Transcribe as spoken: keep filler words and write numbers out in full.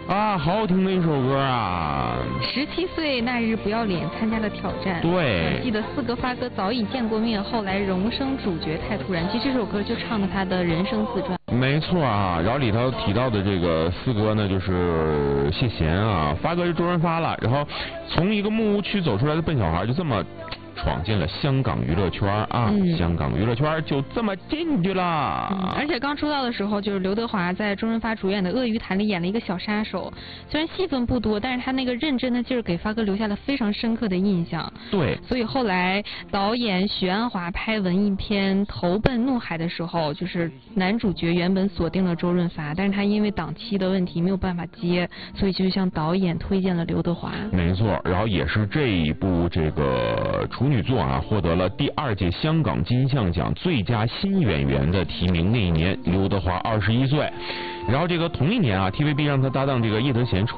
啊，好好听的一首歌啊！ 十七岁那日不要脸参加了挑战。 对， 记得四哥发哥早已见过面，后来荣升主角太突然。其实这首歌就唱的他的人生自传。 没错啊，然后里头提到的这个四哥呢，就是谢贤啊，发哥是周润发了，然后从一个木屋区走出来的笨小孩，就这么闯进了香港娱乐圈啊！嗯、香港娱乐圈就这么进去了。 嗯、而且刚出道的时候，就是刘德华在周润发主演的《鳄鱼潭》里演了一个小杀手，虽然戏份不多，但是他那个认真的劲儿给发哥留下了非常深刻的印象。 对， 所以后来导演许鞍华拍文艺片《投奔怒海》的时候，就是男主角原本锁定了周润发，但是他因为档期的问题没有办法接，所以就向导演推荐了刘德华。 没错，然后也是这一部这个处女作啊，获得了第二届香港金像奖最佳新演员的提名。那一年刘德华二十一岁，然后这个同一年啊 ，T V B 让他搭档这个叶德娴出